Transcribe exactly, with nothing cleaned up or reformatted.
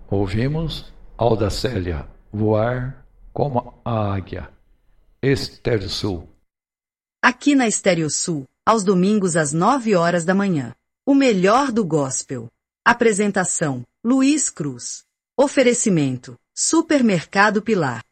Ouvimos Audacélia, Voar como a Águia, Estéreo Sul. Aqui na Estéreo Sul, aos domingos às nove horas da manhã. O melhor do gospel. Apresentação, Luiz Cruz. Oferecimento, Supermercado Pilar.